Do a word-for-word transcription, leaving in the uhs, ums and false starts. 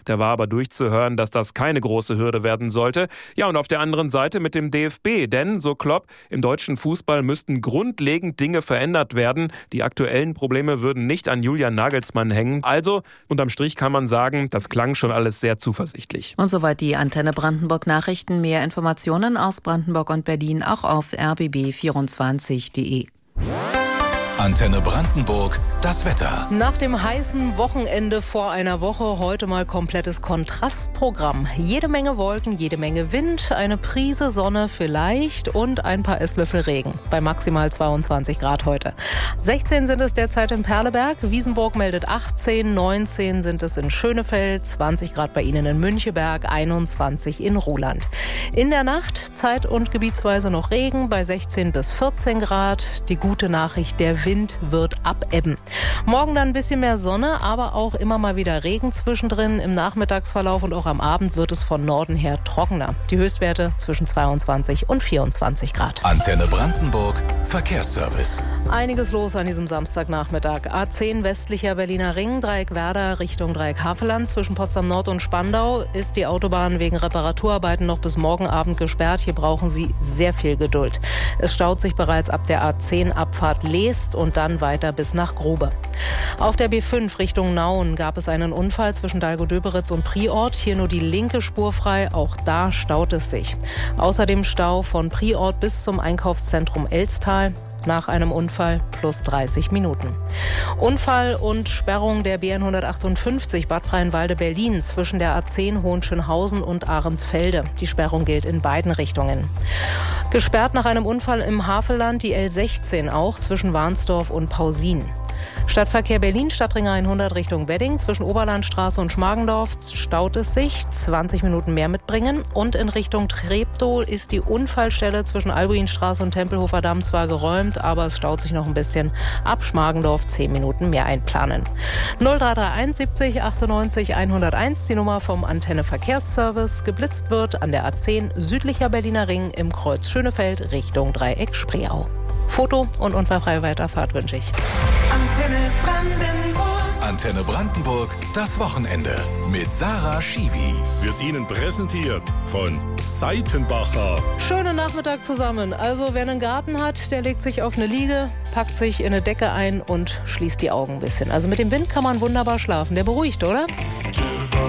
Da war aber durchzuhören, dass das keine große Hürde werden sollte. Ja, und auf der anderen Seite mit dem D F B, denn, so Klopp, im deutschen Fußball müssten grundlegend Dinge verändert werden. Die aktuellen Probleme würden nicht an Julian Nagelsmann hängen. Also, unterm Strich kann man sagen, das klang schon alles sehr zuversichtlich. Und soweit die Antenne Brandenburg Nachrichten. Mehr Informationen aus Brandenburg und Berlin auch auf r b b vierundzwanzig punkt d e. Antenne Brandenburg, das Wetter. Nach dem heißen Wochenende vor einer Woche heute mal komplettes Kontrastprogramm. Jede Menge Wolken, jede Menge Wind, eine Prise Sonne vielleicht und ein paar Esslöffel Regen. Bei maximal zweiundzwanzig Grad heute. sechzehn sind es derzeit in Perleberg, Wiesenburg meldet achtzehn, neunzehn sind es in Schönefeld, zwanzig Grad bei Ihnen in Müncheberg, einundzwanzig in Ruhland. In der Nacht zeit- und gebietsweise noch Regen bei sechzehn bis vierzehn Grad. Die gute Nachricht, der Wind wird abebben. Morgen dann ein bisschen mehr Sonne, aber auch immer mal wieder Regen zwischendrin. Im Nachmittagsverlauf und auch am Abend wird es von Norden her trockener. Die Höchstwerte zwischen zweiundzwanzig und vierundzwanzig Grad. Antenne Brandenburg, Verkehrsservice. Einiges los an diesem Samstagnachmittag. A zehn westlicher Berliner Ring, Dreieck Werder Richtung Dreieck Havelland. Zwischen Potsdam Nord und Spandau ist die Autobahn wegen Reparaturarbeiten noch bis morgen Abend gesperrt. Hier brauchen Sie sehr viel Geduld. Es staut sich bereits ab der A zehn Abfahrt Leest und dann weiter bis nach Grube. Auf der B fünf Richtung Nauen gab es einen Unfall zwischen Dalgo-Döberitz und Priort. Hier nur die linke Spur frei. Auch da staut es sich. Außerdem Stau von Priort bis zum Einkaufszentrum Elstal. Nach einem Unfall plus dreißig Minuten. Unfall und Sperrung der B N hundertachtundfünfzig Bad Freienwalde-Berlin zwischen der A zehn Hohenschönhausen und Ahrensfelde. Die Sperrung gilt in beiden Richtungen. Gesperrt nach einem Unfall im Havelland die L sechzehn auch zwischen Warnsdorf und Pausin. Stadtverkehr Berlin, Stadtring hundert Richtung Wedding. Zwischen Oberlandstraße und Schmargendorf staut es sich. zwanzig Minuten mehr mitbringen. Und in Richtung Treptow ist die Unfallstelle zwischen Albuinstraße und Tempelhofer Damm zwar geräumt, aber es staut sich noch ein bisschen. Ab Schmargendorf zehn Minuten mehr einplanen. null drei drei eins siebzig achtundneunzig hunderteins, die Nummer vom Antenne Verkehrsservice. Geblitzt wird an der A zehn südlicher Berliner Ring im Kreuz Schönefeld Richtung Dreieck Spreeau. Foto und unfallfreie Weiterfahrt wünsche ich. Antenne Brandenburg. Antenne Brandenburg, das Wochenende mit Sarah Schiwi. Wird Ihnen präsentiert von Seitenbacher. Schönen Nachmittag zusammen. Also wer einen Garten hat, der legt sich auf eine Liege, packt sich in eine Decke ein und schließt die Augen ein bisschen. Also mit dem Wind kann man wunderbar schlafen. Der beruhigt, oder?